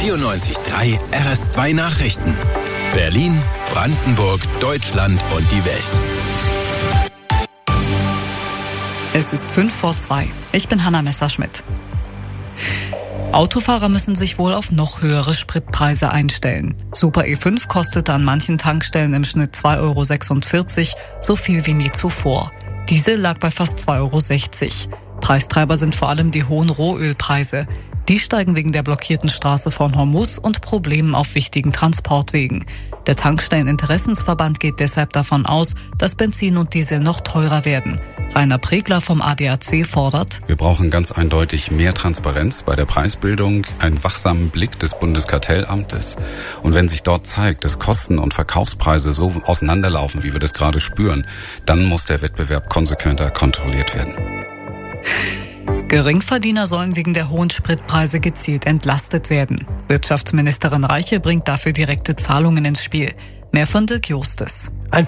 94.3 RS2 Nachrichten. Berlin, Brandenburg, Deutschland und die Welt. Es ist 2:05. Ich bin Hanna Messerschmidt. Autofahrer müssen sich wohl auf noch höhere Spritpreise einstellen. Super E5 kostet an manchen Tankstellen im Schnitt 2,46 €, so viel wie nie zuvor. Diesel lag bei fast 2,60 €. Preistreiber sind vor allem die hohen Rohölpreise. Die steigen wegen der blockierten Straße von Hormuz und Problemen auf wichtigen Transportwegen. Der Tankstelleninteressensverband geht deshalb davon aus, dass Benzin und Diesel noch teurer werden. Rainer Pregler vom ADAC fordert: Wir brauchen ganz eindeutig mehr Transparenz bei der Preisbildung, einen wachsamen Blick des Bundeskartellamtes. Und wenn sich dort zeigt, dass Kosten und Verkaufspreise so auseinanderlaufen, wie wir das gerade spüren, dann muss der Wettbewerb konsequenter kontrolliert werden. Geringverdiener sollen wegen der hohen Spritpreise gezielt entlastet werden. Wirtschaftsministerin Reiche bringt dafür direkte Zahlungen ins Spiel. Mehr von Dirk Justes.